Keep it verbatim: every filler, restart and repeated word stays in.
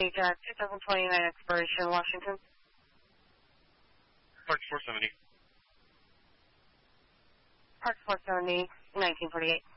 twenty twenty-nine expiration, Washington. Park four seventy. Park four seventy, nineteen forty-eight.